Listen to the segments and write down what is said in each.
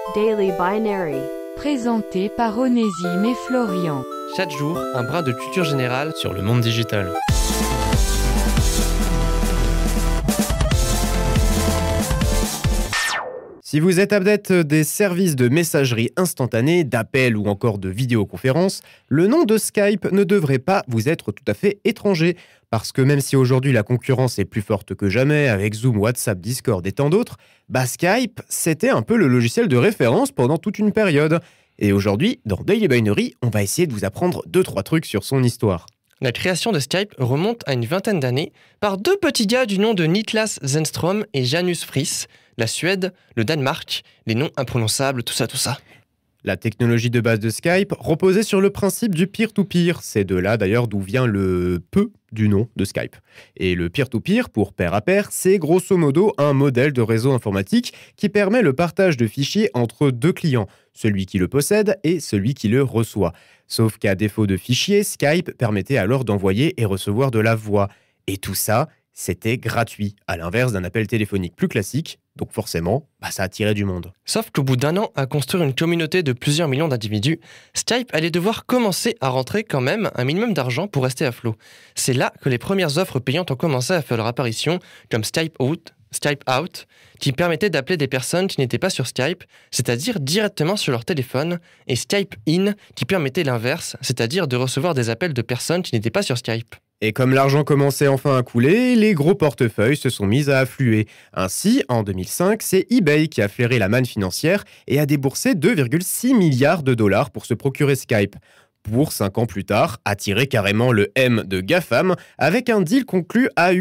Daily Binary. Présenté par Onésime et Florian. Chaque jour, un brin de culture générale sur le monde digital. Si vous êtes adepte des services de messagerie instantanée, d'appels ou encore de vidéoconférences, le nom de Skype ne devrait pas vous être tout à fait étranger. Parce que même si aujourd'hui la concurrence est plus forte que jamais avec Zoom, WhatsApp, Discord et tant d'autres, Skype, c'était un peu le logiciel de référence pendant toute une période. Et aujourd'hui, dans Daily Binary, on va essayer de vous apprendre 2-3 trucs sur son histoire. La création de Skype remonte à une vingtaine d'années par deux petits gars du nom de Niklas Zennström et Janus Friis, la Suède, le Danemark, les noms imprononçables, tout ça. La technologie de base de Skype reposait sur le principe du peer-to-peer. C'est de là d'ailleurs d'où vient le « peu » du nom de Skype. Et le peer-to-peer, pour pair à pair, c'est grosso modo un modèle de réseau informatique qui permet le partage de fichiers entre deux clients, celui qui le possède et celui qui le reçoit. Sauf qu'à défaut de fichiers, Skype permettait alors d'envoyer et recevoir de la voix. Et tout ça, c'était gratuit, à l'inverse d'un appel téléphonique plus classique, donc forcément, ça attirait du monde. Sauf qu'au bout d'un an, à construire une communauté de plusieurs millions d'individus, Skype allait devoir commencer à rentrer quand même un minimum d'argent pour rester à flot. C'est là que les premières offres payantes ont commencé à faire leur apparition, comme Skype Out, qui permettait d'appeler des personnes qui n'étaient pas sur Skype, c'est-à-dire directement sur leur téléphone, et Skype In, qui permettait l'inverse, c'est-à-dire de recevoir des appels de personnes qui n'étaient pas sur Skype. Et comme l'argent commençait enfin à couler, les gros portefeuilles se sont mis à affluer. Ainsi, en 2005, c'est eBay qui a flairé la manne financière et a déboursé 2,6 milliards de dollars pour se procurer Skype. Pour 5 ans plus tard, attirer carrément le M de GAFAM avec un deal conclu à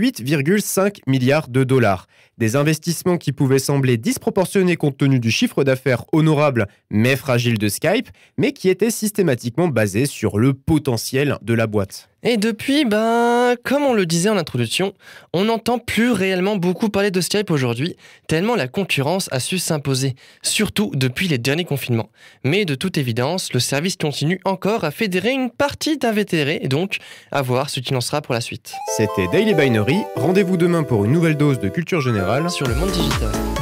8,5 milliards de dollars. Des investissements qui pouvaient sembler disproportionnés compte tenu du chiffre d'affaires honorable mais fragile de Skype, mais qui étaient systématiquement basés sur le potentiel de la boîte. Et depuis, comme on le disait en introduction, on n'entend plus réellement beaucoup parler de Skype aujourd'hui, tellement la concurrence a su s'imposer, surtout depuis les derniers confinements. Mais de toute évidence, le service continue encore à fédérer une partie d'invétérés, et donc à voir ce qu'il en sera pour la suite. C'était Daily Binary, rendez-vous demain pour une nouvelle dose de culture générale sur le monde digital.